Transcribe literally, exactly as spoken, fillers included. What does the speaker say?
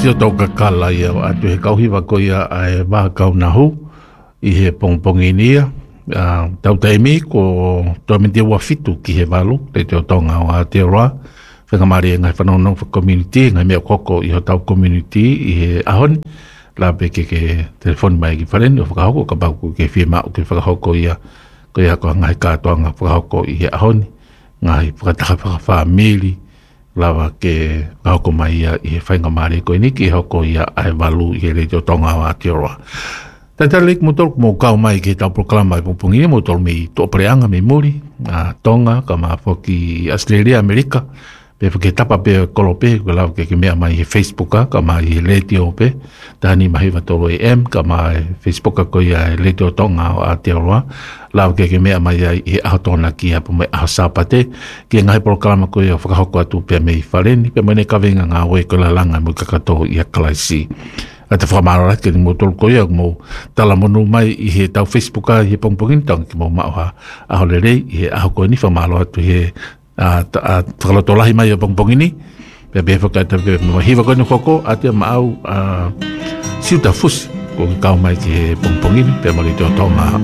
sio tau kakala ia atu he kauhiwa ko ia ai wā kau nahu i he pongponginia uh, tau taimi ko tō mintia ua fitu ki he walu te te o tonga o Aotearoa whakamari e ngai whanonong wha community ngai mea koko i ho tau community i he ahoni la pe ke ke telefoni mai ki whareni o whakahoko ka baku ke whia mau ke whakahoko ia ko ia ko ngai kātoanga whakahoko i he ahoni ngai whakataka whakawhamili lawa ke hoko mai ia i he whainga maare ko ini ki hoko ia ai walu i he reo tonga o Aotearoa. Tatalik motol mo kau mai ke tau proklama i pumpungi motol mi to preanga me muri a Tonga ka ma foki Australia Amerika pe ke tapa pe kolope ko lawa ke ke mea mai i Facebook ka mai i radio pe tani mai va tolo em ka mai Facebook ko ia radio Tonga o Aotearoa lawa ke ke mea mai i autona ki a pume a sapate ki ngai proklama ko ia whakahoko atu pe me i whareni pe mene ka venga ngā oe ko la langa mo kakato i a klaisi a te whakamara ke ni mo tolu ko ia mo tala monu mai i he tau Facebook a i he pongpongin tang ki mo mauha a hole rei i he aho ko ni whamaro atu he a whakalotolahi mai o pongpongini pe pe whakata pe mo hiwa ko ni koko a te maau a siuta fusi ko kau mai ki he pongpongini pe mo li te o tonga